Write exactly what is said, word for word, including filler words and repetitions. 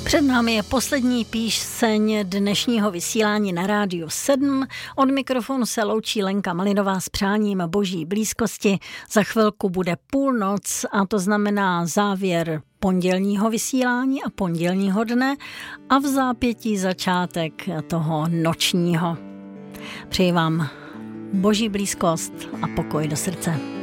Před námi je poslední píseň dnešního vysílání na Rádiu sedm. Od mikrofonu se loučí Lenka Malinová s přáním boží blízkosti. Za chvilku bude půlnoc a to znamená závěr pondělního vysílání a pondělního dne a v zápětí začátek toho nočního. Přeji vám boží blízkost a pokoj do srdce.